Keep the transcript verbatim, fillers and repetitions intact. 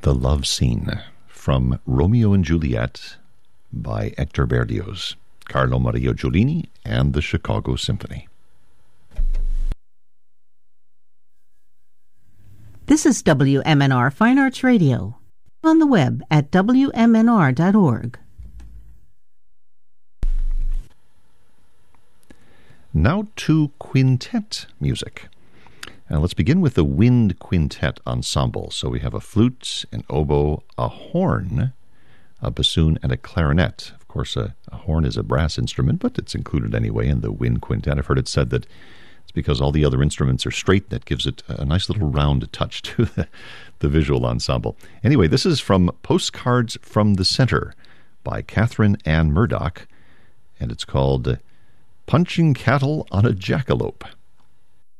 The Love Scene from Romeo and Juliet by Hector Berlioz, Carlo Maria Giulini, and the Chicago Symphony. This is W M N R Fine Arts Radio, on the web at W M N R dot org. Now to quintet music. Now let's begin with the Wind Quintet Ensemble. So we have a flute, an oboe, a horn, a bassoon, and a clarinet. Of course, a, a horn is a brass instrument, but it's included anyway in the Wind Quintet. I've heard it said that it's because all the other instruments are straight that gives it a nice little round touch to the, the visual ensemble. Anyway, this is from Postcards from the Center by Catherine Ann Murdoch, and it's called Punching Cattle on a Jackalope.